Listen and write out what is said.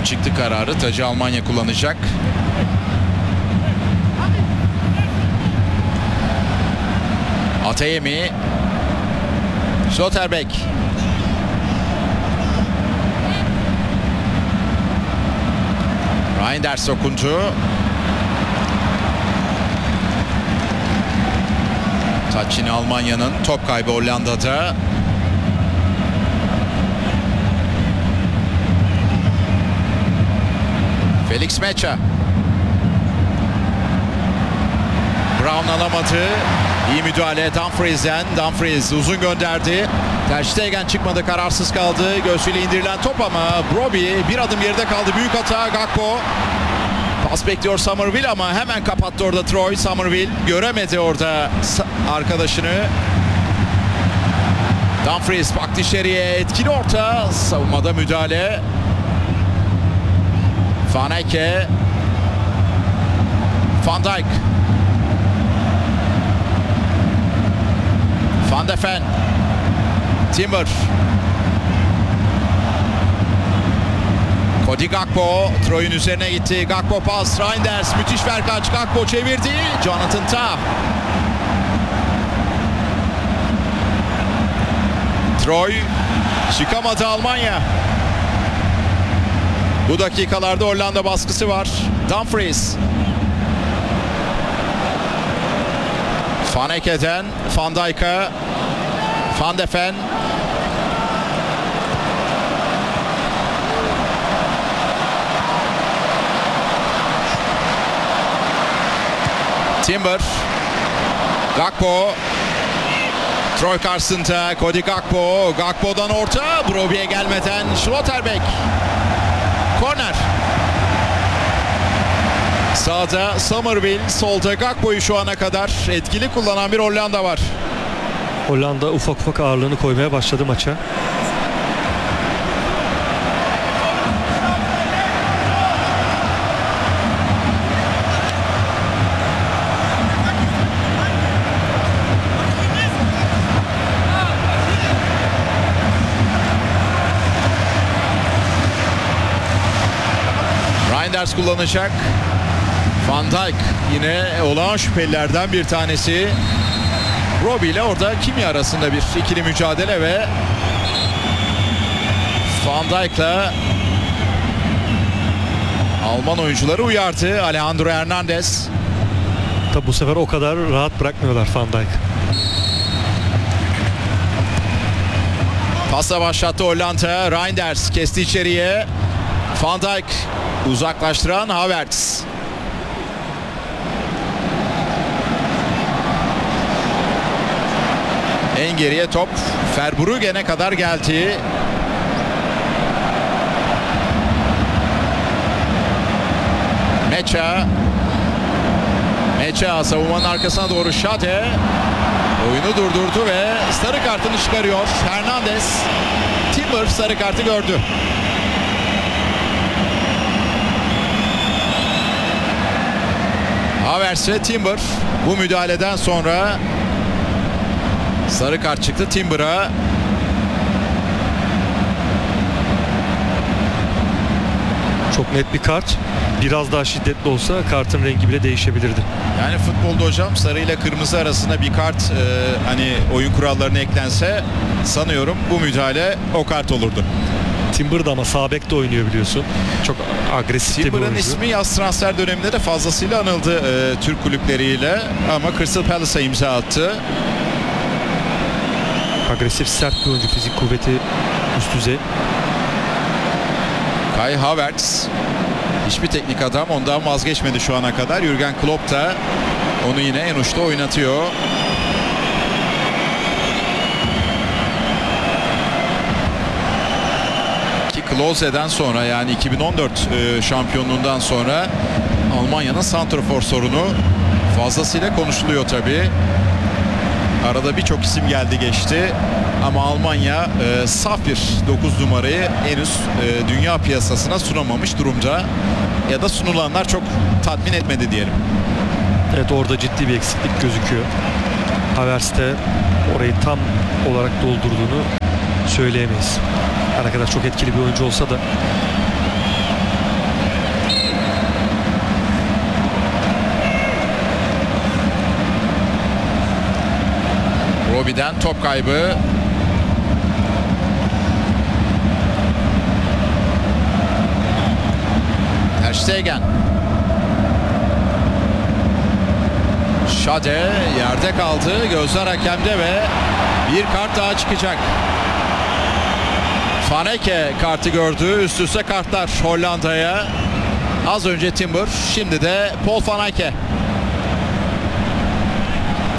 çıktı kararı. Tacı Almanya kullanacak. Ateyemi. Schlotterbeck. Reinders dokundu. Taç yine Almanya'nın. Top kaybı Hollanda'da. Felix Mecha. Brown alamadı. İyi müdahale Dumfries'den. Dumfries uzun gönderdi. Ter Stegen çıkmadı, kararsız kaldı. Göğsüyle indirilen top ama Brobbey bir adım geride kaldı. Büyük hata Gakpo. Pas bekliyor Summerville ama hemen kapattı orada Troy. Summerville göremedi orada arkadaşını. Dumfries baktı içeriye. Etkili orta. Savunmada müdahale. Van Eyck. Van Dijk. Van de Ven. Timber. Cody Gakpo Troy'un üzerine gitti. Gakpo pas. Reinders müthiş verkaç. Gakpo çevirdi. Jonathan Tah. Troy çıkamadı Almanya. Bu dakikalarda Hollanda baskısı var. Dumfries. Van Eyck'den Van Dijk'a. Van de Ven. Timber. Gakpo. Troy karşısında Cody Gakpo. Gakpo'dan orta. Brobbey'e gelmeden Schlotterbeck. Korner. Sağda Summerville, solda Gakpo'yu şu ana kadar etkili kullanan bir Hollanda var. Hollanda ufak ufak ağırlığını koymaya başladı maça. Reinders kullanacak. Van Dijk yine olağan şüphelilerden bir tanesi. Brobbey ile orada kimya arasında bir ikili mücadele ve Van Dijk'la Alman oyuncuları uyardı. Alejandro Hernandez. Tabi bu sefer o kadar rahat bırakmıyorlar Van Dijk. Pasla başlattı Hollanda. Reinders kesti içeriye. Van Dijk uzaklaştıran Havertz. En geriye top Verbruggen'e kadar geldi. Mecha savunmanın arkasına doğru Schade oyunu durdurdu ve sarı kartını çıkarıyor. Hernandez. Timber sarı kartı gördü. Havertz ve Timber bu müdahaleden sonra sarı kart çıktı Timber'a. Çok net bir kart. Biraz daha şiddetli olsa kartın rengi bile değişebilirdi. Yani futbolda hocam sarı ile kırmızı arasında bir kart hani oyun kurallarına eklense sanıyorum bu müdahale o kart olurdu. Timber da ama sağ bek de oynuyor biliyorsun. Çok agresif bir oyuncu. Timber'ın ismi yaz transfer döneminde de fazlasıyla anıldı Türk kulüpleriyle ama Crystal Palace'a imza attı. Agresif, sert bir oyuncu, fizik kuvveti üst düzey. Kai Havertz hiçbir teknik adam ondan vazgeçmedi şu ana kadar. Jürgen Klopp da onu yine en uçta oynatıyor. Ki Klose'den sonra yani 2014 şampiyonluğundan sonra Almanya'nın santrafor sorunu fazlasıyla konuşuluyor tabii. Arada birçok isim geldi geçti ama Almanya saf bir 9 numarayı henüz dünya piyasasına sunamamış durumda. Ya da sunulanlar çok tatmin etmedi diyelim. Evet, orada ciddi bir eksiklik gözüküyor. Havertz de orayı tam olarak doldurduğunu söyleyemeyiz. Her ne kadar çok etkili bir oyuncu olsa da Emery'den top kaybı. Ter Stegen. Schade yerde kaldı. Gözler hakemde ve bir kart daha çıkacak. Vaneke kartı gördü. Üst üste kartlar Hollanda'ya. Az önce Timber, şimdi de Paul Vaneke.